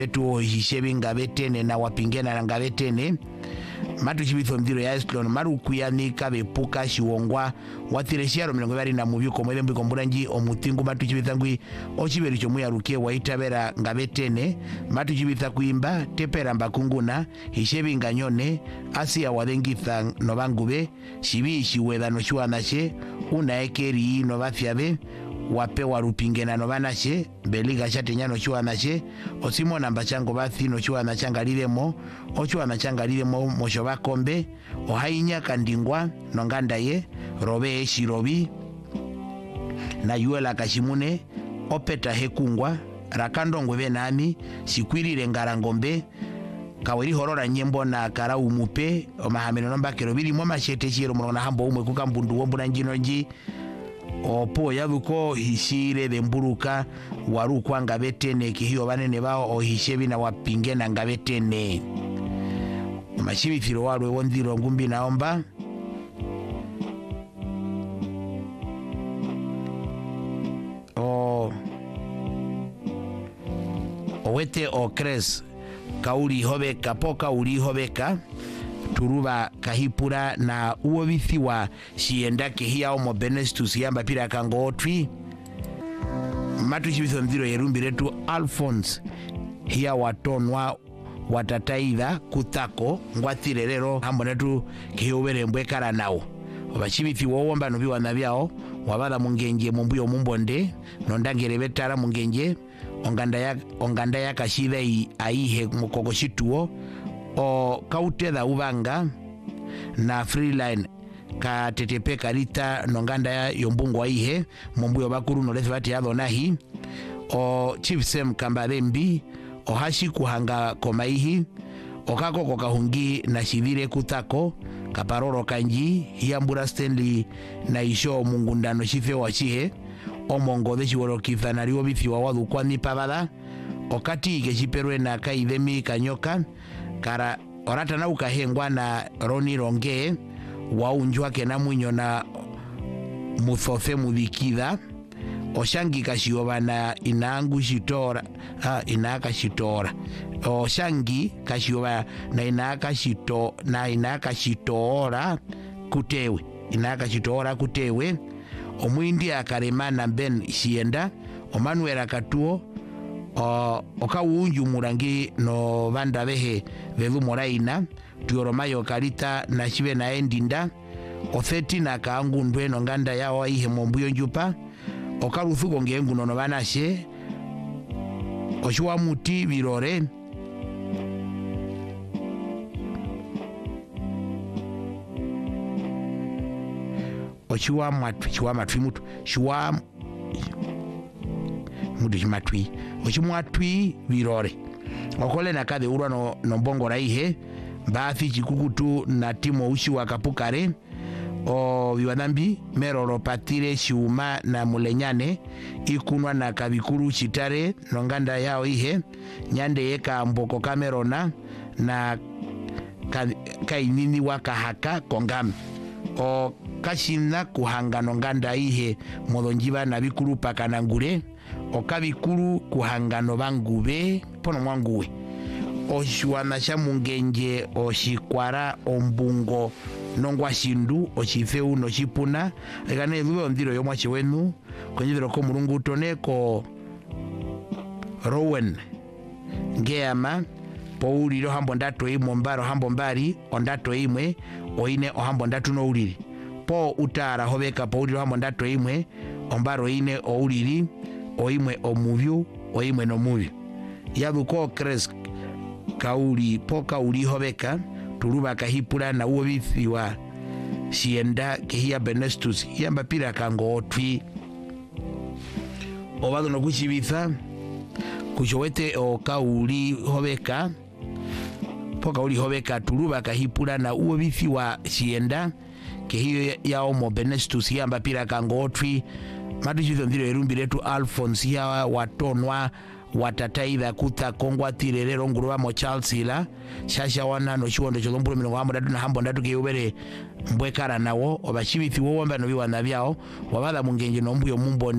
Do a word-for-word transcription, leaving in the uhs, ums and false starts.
tu hishebi ngabetene na wapingena na ngabetene matu chibitho mdiro ya esklon maru kuyanika bepuka shiwongwa watiresharo milongo bari na mubiko mwele mbiko mburanji omutingu matu chibithangui ochiberi chomu yaruke waitabera ngabetene matu chibitha kuimba tepera mbakunguna hishebi nganyone asia wadengitha novangube shibi shiweda no shuanashe una ekeri no bafyabe wape warupingena no banashe beliga chatenya no shuanashe osimo namba chango bathi no shuana changaliremo ochuana changaliremo mosho bakombe ohainya kandingwa no ngandaye robe shirobi na yuela kashimune opeta hekungwa rakando ngwe nami sikwirire ngarangombe kaweri horora nyembo na kara umupe omahameno nomba kerobiri mwa mashete chiro mwana hambo umwe kukambundu wombuna njino nji opo yabuko hishire bemburuka warukwa ngabetene kihiyo banene bao ohishebi na wapingena ngabetene mashibi firo walwe wondiro ngumbi naomba o owete okres kauli hobeka poka uli hobeka turuba kahipura na uobithi wa shienda kehia omo benestus yamba pira kangotwi matu chibitho mdiro yerumbi retu Alphonse hiya watonwa watataidha kutako ngwatirerero hambo netu kihubere mbwekara nao obachibithi wowomba nobi wanabyao wabada mungenje mumbuyo mumbonde nondangere betara mungenje onganda ya onganda ya kashida aihe mukogoshituo o kauteda ubanga na freeline ka tetepe karita nonganda ya yombungu aihe mumbuyo bakuru no lefati yado nahi o chief sem kambarembi o hashi kuhanga komaihi o kako kokahungi na shivire kutako kaparoro kanji hiambura Stanley na isho mungundano shife wachihe o mongo de chiworo kifana riwo bithi wa wadu kwani pabada okati igeshiperwe na kaidemi kanyoka kara orata na ukahengwa na Roni Ronge waunjwa kena mwinyo na muthofe mudhikidha oshangi kashioba na inaangu shitora ha inaka shitora oshangi kashioba na inaka shito na inaka shitora kutewe inaka shitora kutewe omwindi akaremana ben shienda omanuela katuo o okawunju murangi no banda behe vevu moraina tuyoromayo karita na shibe na endinda ofeti na kaangu ndwe no nganda yao ihe mombuyo njupa okaruthuko ngengu no banashe oshwa muti birore oshwa matu shwa matu mutu shwa mudu matwi oshimwatwi birore okole na kade urwa no, no mbongo raihe bathi chikukutu na timo ushi wakapukare o biwanambi meroro patire shiuma na mulenyane ikunwa na kabikuru chitare nonganda yao ihe nyande yeka mboko kamerona na ka, kainini wakahaka kongam o kashina kuhanga nonganda ihe modonjiba na bikuru pakanangure okabikuru kuhangano bangube pono mwanguwe oshuana sha mungenje oshikwara ombungo nongwa shindu oshifeu no shipuna egane duwe ondiro yo mwache wenu kwenjidiro ko mulungu toneko Rowan ngeama pouli ro hambo ndato imwe mbaro hambo mbari ondato imwe oine ohambo ndatu no uliri po utara hobeka pouli ro hambo ndato imwe ombaro ine o uliri oimwe omuvyu oimwe no muvyu yabuko kres kauli po kauli hobeka turuba kahipula na uo bithi wa shienda kehia benestus yamba pira kango otwi obado no kuchibitha kuchowete o kauli hobeka po kauli hobeka turuba kahipula na uo bithi wa shienda kehia ya omo benestus yamba pira kango otwi matu chitho ndiro erumbi retu Alphonse ya watonwa watataidha kuta kongwa tirerero nguruba mo Charlesila shasha wana no chiwondo cholomburo milongo hambo datu na hambo datu kiyubere mbwekara nawo obashibithi wo wamba no biwana byao wabada mungenje no mbuyo mumbo